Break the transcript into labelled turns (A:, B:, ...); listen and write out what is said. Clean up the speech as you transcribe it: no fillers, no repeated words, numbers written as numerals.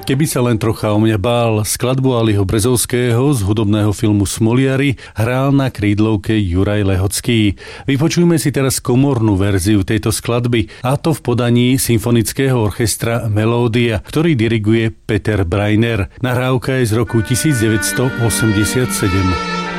A: Keby sa len trocha o mňa bál, skladbu Aliho Brezovského z hudobného filmu Smoliari hral na krídlovke Juraj Lehocký. Vypočujme si teraz komornú verziu tejto skladby, a to v podaní symfonického orchestra Melódia, ktorý diriguje Peter Breiner. Nahrávka je z roku 1987.